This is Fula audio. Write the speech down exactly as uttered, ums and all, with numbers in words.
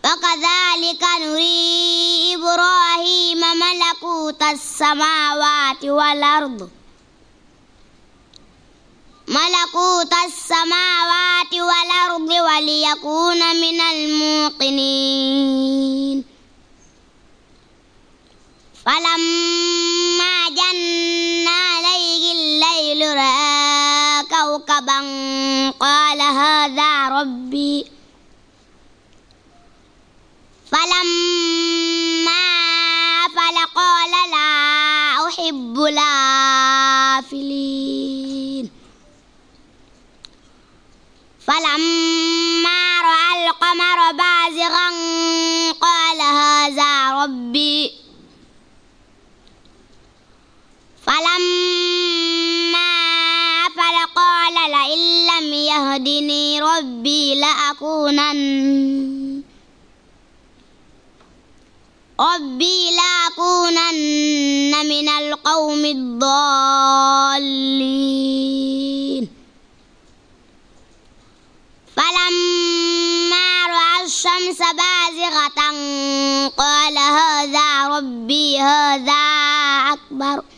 وكذلك نري إبراهيم ملكوت السماوات والأرض ملكوت السماوات والأرض وليكون من الموقنين فلما جن عليه الليل رأى كوكبا قال هذا ربي فلما أفل قال لا أحب الآفلين فلما رأى القمر بازغا قال هذا ربي فلما أفل قال لئن لم يهدني ربي لأكونن ربي لأكونن من القوم الضالين فلما رأى الشمس بازغة قال هذا ربي هذا أكبر